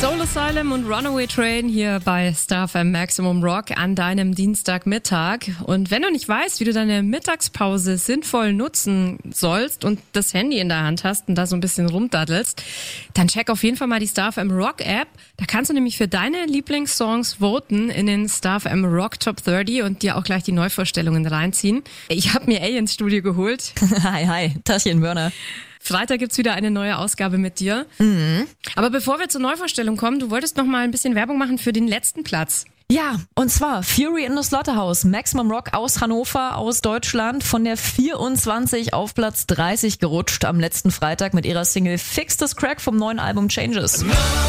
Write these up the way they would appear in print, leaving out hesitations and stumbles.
Soul Asylum und Runaway Train hier bei Star FM Maximum Rock an deinem Dienstagmittag. Und wenn du nicht weißt, wie du deine Mittagspause sinnvoll nutzen sollst und das Handy in der Hand hast und da so ein bisschen rumdaddelst, dann check auf jeden Fall mal die Star FM Rock App. Da kannst du nämlich für deine Lieblingssongs voten in den Star FM Rock Top 30 und dir auch gleich die Neuvorstellungen reinziehen. Ich habe mir ins Studio geholt. Hi, Taschen Börner. Freitag gibt's wieder eine neue Ausgabe mit dir. Mhm. Aber bevor wir zur Neuvorstellung kommen, du wolltest noch mal ein bisschen Werbung machen für den letzten Platz. Ja, und zwar Fury in the Slaughterhouse, Maximum Rock aus Hannover, aus Deutschland, von der 24 auf Platz 30 gerutscht am letzten Freitag mit ihrer Single Fix This Crack vom neuen Album Changes.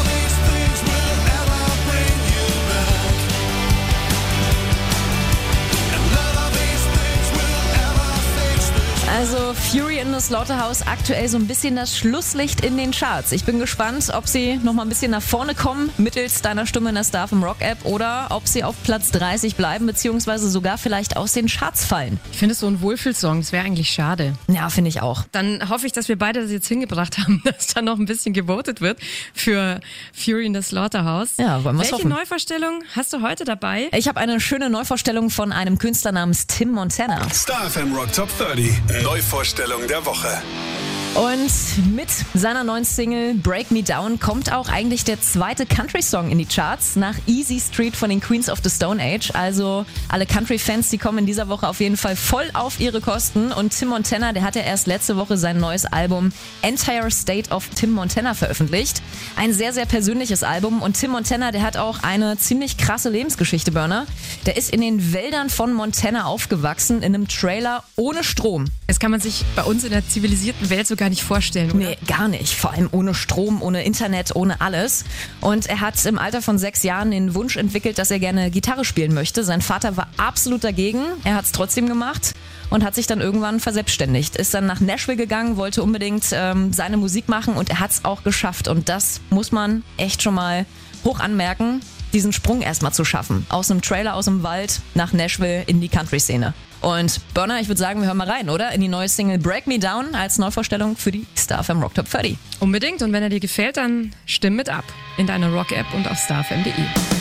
Also Fury in the Slaughterhouse aktuell so ein bisschen das Schlusslicht in den Charts. Ich bin gespannt, ob sie noch mal ein bisschen nach vorne kommen mittels deiner Stimme in der Star FM Rock App oder ob sie auf Platz 30 bleiben beziehungsweise sogar vielleicht aus den Charts fallen. Ich finde es so ein Wohlfühlsong, das wäre eigentlich schade. Ja, finde ich auch. Dann hoffe ich, dass wir beide das jetzt hingebracht haben, dass da noch ein bisschen gewotet wird für Fury in the Slaughterhouse. Ja, wollen wir es hoffen. Welche Neuvorstellung hast du heute dabei? Ich habe eine schöne Neuvorstellung von einem Künstler namens Tim Montana. Star FM Rock Top 30. Neuvorstellung der Woche. Und mit seiner neuen Single Break Me Down kommt auch eigentlich der zweite Country-Song in die Charts nach Easy Street von den Queens of the Stone Age. Also alle Country-Fans, die kommen in dieser Woche auf jeden Fall voll auf ihre Kosten. Und Tim Montana, der hat ja erst letzte Woche sein neues Album Entire State of Tim Montana veröffentlicht. Ein sehr, sehr persönliches Album. Und Tim Montana, der hat auch eine ziemlich krasse Lebensgeschichte, Burner. Der ist in den Wäldern von Montana aufgewachsen, in einem Trailer ohne Strom. Das kann man sich bei uns in der zivilisierten Welt sogar nicht vorstellen, oder? Nee, gar nicht. Vor allem ohne Strom, ohne Internet, ohne alles. Und er hat im Alter von 6 Jahren den Wunsch entwickelt, dass er gerne Gitarre spielen möchte. Sein Vater war absolut dagegen. Er hat es trotzdem gemacht und hat sich dann irgendwann verselbstständigt. Ist dann nach Nashville gegangen, wollte unbedingt seine Musik machen und er hat es auch geschafft. Und das muss man echt schon mal hoch anmerken, diesen Sprung erstmal zu schaffen. Aus einem Trailer, aus dem Wald nach Nashville in die Country-Szene. Und Burner, ich würde sagen, wir hören mal rein, oder? In die neue Single Break Me Down als Neuvorstellung für die Star FM Rock Top 30. Unbedingt. Und wenn er dir gefällt, dann stimm mit ab in deiner Rock-App und auf starfm.de.